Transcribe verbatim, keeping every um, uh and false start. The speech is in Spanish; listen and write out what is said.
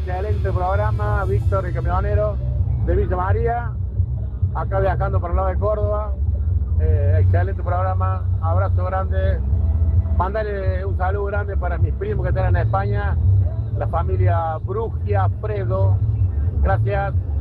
excelente programa, Víctor, el camionero de Villa María, acá viajando por el lado de Córdoba. Eh, excelente programa, abrazo grande. Mándale un saludo grande para mis primos que están en España, la familia Brugia, Fredo. Gracias.